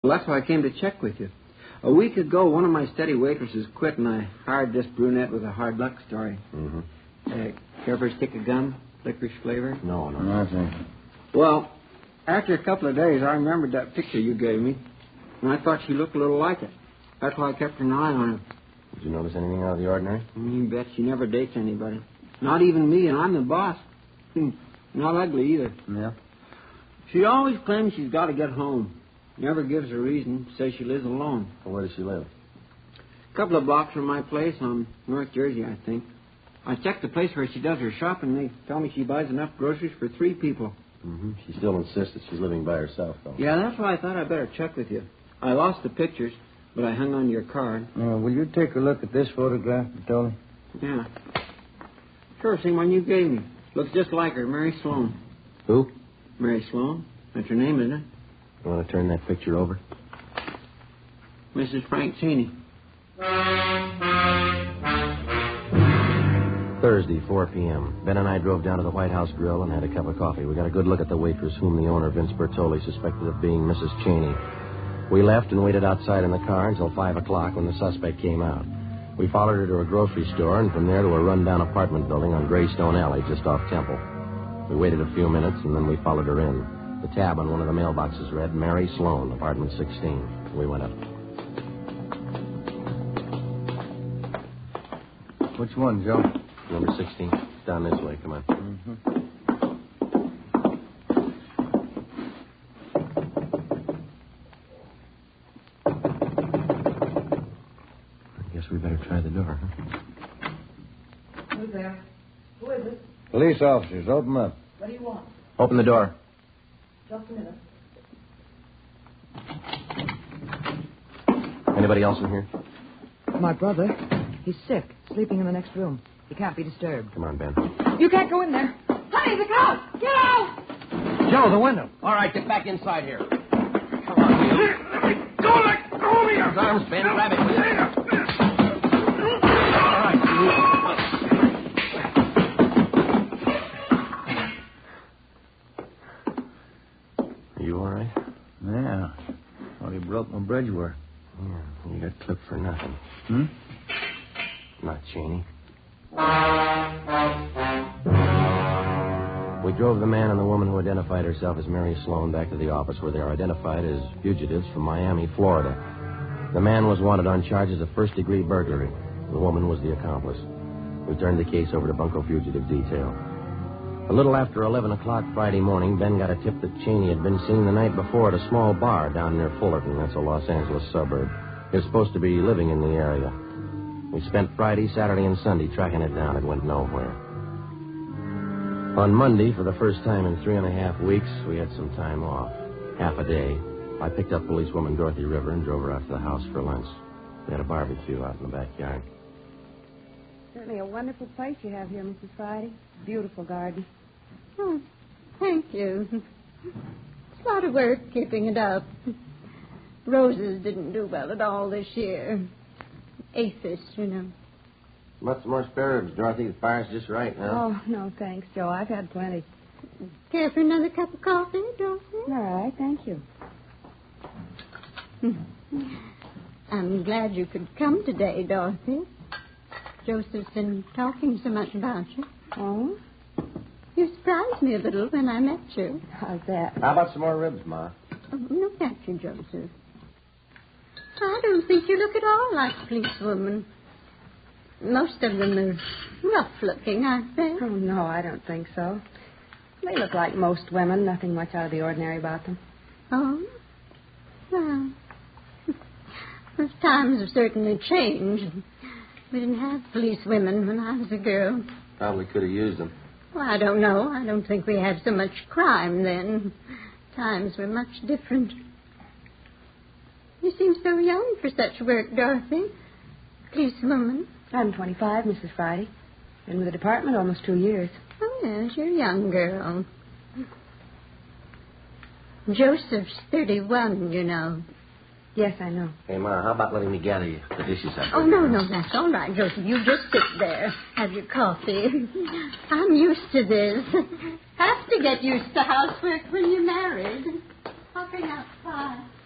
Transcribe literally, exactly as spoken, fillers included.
Well, that's why I came to check with you. A week ago, one of my steady waitresses quit, and I hired this brunette with a hard luck story. Mm-hmm. Uh, care for a stick of gum? Licorice flavor? No, no. Nothing. Well, after a couple of days, I remembered that picture you gave me, and I thought she looked a little like it. That's why I kept an eye on her. Did you notice anything out of the ordinary? You bet she never dates anybody. Not even me, and I'm the boss. Not ugly either. Yeah? She always claims she's got to get home. Never gives a reason. Says she lives alone. Well, where does she live? A couple of blocks from my place on North Jersey, I think. I checked the place where she does her shopping, and they tell me she buys enough groceries for three people. Mm-hmm. She still insists that she's living by herself, though. Yeah, that's why I thought I'd better check with you. I lost the pictures, but I hung on to your card. Uh, will you take a look at this photograph, Dolly? Yeah. Sure, same one you gave me. Looks just like her, Mary Sloan. Who? Mary Sloan. That's her name, isn't it? You want to turn that picture over? Missus Frank Cheney. Thursday, four p.m. Ben and I drove down to the White House Grill and had a cup of coffee. We got a good look at the waitress whom the owner, Vince Bertoli, suspected of being Missus Cheney. We left and waited outside in the car until five o'clock when the suspect came out. We followed her to a grocery store and from there to a rundown apartment building on Greystone Alley just off Temple. We waited a few minutes and then we followed her in. The tab on one of the mailboxes read, Mary Sloan, apartment sixteen. We went up. Which one, Joe? Number sixteen. Down this way. Come on. Mm-hmm. I guess we better try the door, huh? Who's there? Who is it? Police officers, open up. What do you want? Open the door. Just a minute. Anybody else in here? My brother. He's sick, sleeping in the next room. He can't be disturbed. Come on, Ben. You can't go in there. Honey, the cow! Get out! Joe, the window. All right, get back inside here. Come on, Bill. Go, let go of me! His arms, Ben. Grab it. All right. Are you all right? Yeah. Thought he broke my bridge work. Yeah, you got clipped for nothing. Hmm? Not Cheney. We drove the man and the woman who identified herself as Mary Sloan back to the office where they are identified as fugitives from Miami, Florida. The man was wanted on charges of first-degree burglary. The woman was the accomplice. We turned the case over to Bunko Fugitive Detail. A little after eleven o'clock Friday morning, Ben got a tip that Cheney had been seen the night before at a small bar down near Fullerton. That's a Los Angeles suburb. He was supposed to be living in the area. We spent Friday, Saturday, and Sunday tracking it down. It went nowhere. On Monday, for the first time in three and a half weeks, we had some time off. Half a day. I picked up policewoman Dorothy River and drove her out to the house for lunch. We had a barbecue out in the backyard. Certainly a wonderful place you have here, Missus Friday. Beautiful garden. Oh, thank you. It's a lot of work keeping it up. Roses didn't do well at all this year. Aphis, you know. Want some more spare ribs, Dorothy? The fire's just right now. Oh, no, thanks, Joe. I've had plenty. Care for another cup of coffee, Dorothy? All right, thank you. I'm glad you could come today, Dorothy. Joseph's been talking so much about you. Oh? You surprised me a little when I met you. How's that? How about some more ribs, Ma? Oh, no, thank you, Joseph. I don't think you look at all like a policewoman. Most of them are rough-looking, aren't they? Oh, no, I don't think so. They look like most women. Nothing much out of the ordinary about them. Oh? Well, those times have certainly changed. We didn't have policewomen when I was a girl. Probably could have used them. Well, I don't know. I don't think we had so much crime then. Times were much different. You seem so young for such work, Dorothy. Policewoman. I'm twenty-five, Missus Friday. Been with the department almost two years. Oh, yes, you're a young girl. Joseph's thirty-one, you know. Yes, I know. Hey, Ma, how about letting me gather you the dishes up? Oh, no, no, that's all right, Joseph. You just sit there. Have your coffee. I'm used to this. Have to get used to housework when you're married. Hopping outside.